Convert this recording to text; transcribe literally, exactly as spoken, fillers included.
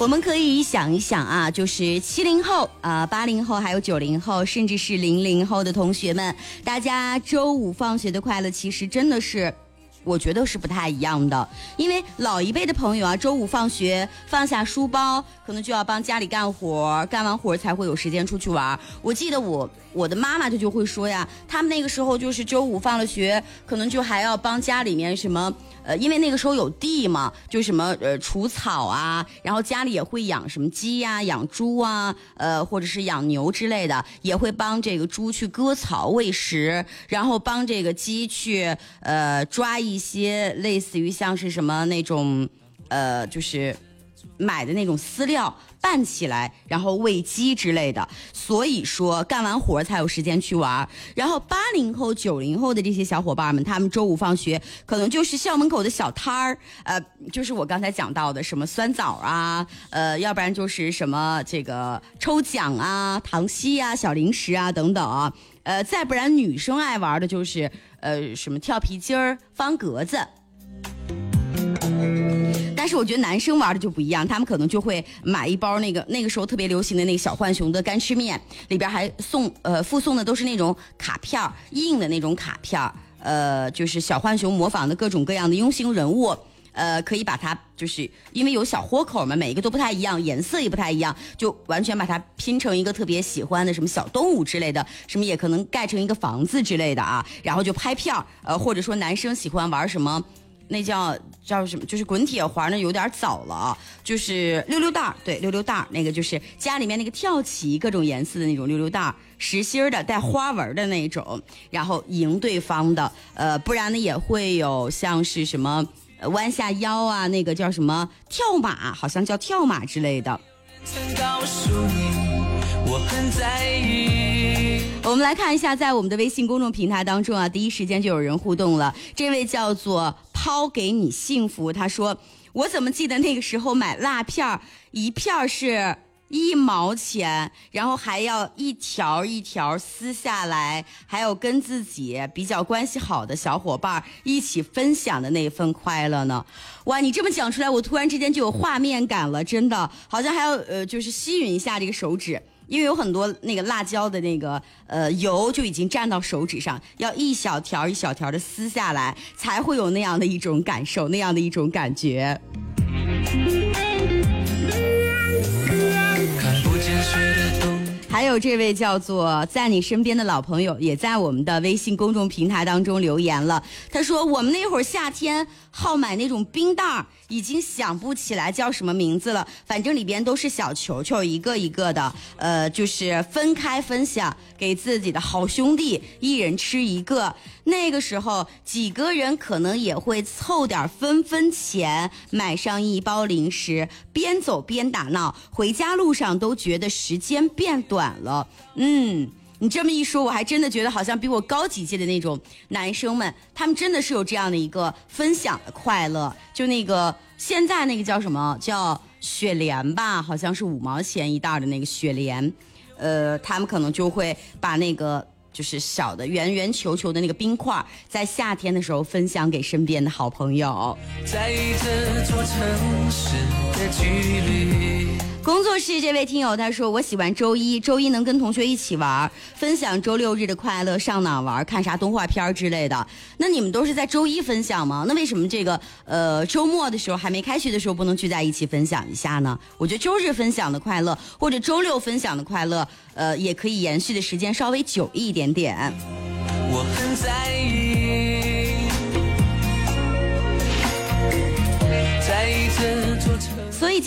我们可以想一想啊，就是七零后啊、八零后还有九零后，甚至是零零后的同学们，大家周五放学的快乐其实真的是我觉得是不太一样的。因为老一辈的朋友啊，周五放学放下书包，可能就要帮家里干活，干完活才会有时间出去玩。我记得我我的妈妈就就会说呀，他们那个时候就是周五放了学，可能就还要帮家里面什么呃，因为那个时候有地嘛，就什么呃除草啊，然后家里也会养什么鸡呀、啊、养猪啊，呃或者是养牛之类的，也会帮这个猪去割草喂食，然后帮这个鸡去呃抓一些类似于像是什么那种呃就是买的那种饲料拌起来，然后喂鸡之类的。所以说干完活才有时间去玩。然后八零后九零后的这些小伙伴们，他们周五放学可能就是校门口的小摊儿，呃就是我刚才讲到的什么酸枣啊，呃要不然就是什么这个抽奖啊、糖稀啊、小零食啊等等啊，呃再不然女生爱玩的就是呃什么跳皮筋儿、方格子。但是我觉得男生玩的就不一样，他们可能就会买一包那个那个时候特别流行的那个小浣熊的干吃面，里边还送呃附送的都是那种卡片硬的那种卡片，呃就是小浣熊模仿的各种各样的庸形人物，呃可以把它就是因为有小豁口嘛，每一个都不太一样，颜色也不太一样，就完全把它拼成一个特别喜欢的什么小动物之类的，什么也可能盖成一个房子之类的啊，然后就拍片，呃或者说男生喜欢玩什么。那叫叫什么？就是滚铁环呢，有点早了啊。就是溜溜蛋，对，溜溜蛋，那个就是家里面那个跳棋，各种颜色的那种溜溜蛋，实心的带花纹的那种，然后赢对方的。呃，不然呢也会有像是什么呃弯下腰啊，那个叫什么跳马，好像叫跳马之类的。曾告诉你我很在意。我们来看一下，在我们的微信公众平台当中啊，第一时间就有人互动了。这位叫做抛给你幸福，他说我怎么记得那个时候买蜡片一片是一毛钱，然后还要一条一条撕下来，还有跟自己比较关系好的小伙伴一起分享的那份快乐呢。哇，你这么讲出来，我突然之间就有画面感了，真的好像还要呃就是吸吮一下这个手指，因为有很多那个辣椒的那个呃油就已经沾到手指上，要一小条一小条的撕下来，才会有那样的一种感受，那样的一种感觉。还有这位叫做在你身边的老朋友，也在我们的微信公众平台当中留言了。他说我们那会儿夏天好买那种冰袋，已经想不起来叫什么名字了，反正里边都是小球球，一个一个的，呃，就是分开分享给自己的好兄弟，一人吃一个。那个时候几个人可能也会凑点分分钱，买上一包零食，边走边打闹，回家路上都觉得时间变短了。嗯，你这么一说，我还真的觉得好像比我高几届的那种男生们，他们真的是有这样的一个分享的快乐。就那个现在那个叫什么叫雪莲吧，好像是五毛钱一袋的那个雪莲，呃，他们可能就会把那个就是小的圆圆球球的那个冰块，在夏天的时候分享给身边的好朋友。在这座城市的距离。工作室这位听友他说，我喜欢周一，周一能跟同学一起玩，分享周六日的快乐，上哪玩，看啥动画片之类的。那你们都是在周一分享吗？那为什么这个呃周末的时候还没开学的时候不能聚在一起分享一下呢？我觉得周日分享的快乐或者周六分享的快乐呃也可以延续的时间稍微久一点点。我很在意，在这座城所以